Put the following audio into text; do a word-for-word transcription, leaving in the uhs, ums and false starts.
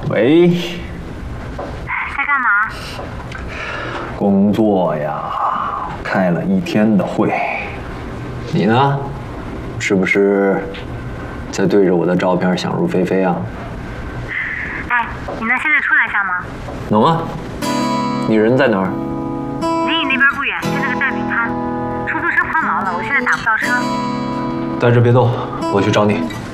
喂， 在干嘛？ 工作呀，开了一天的会。你呢？是不是在对着我的照片想入非非啊？ 哎，你能现在出来一下吗？ 能啊。你人在哪儿？ 离你那边不远，就那个蛋饼摊。出租车抛锚了，我现在打不到车。 待着别动，我去找你。